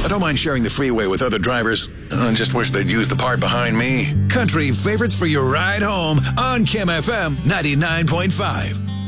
don't mind sharing the freeway with other drivers. I just wish they'd use the part behind me. Country favorites for your ride home on Kim FM 99.5.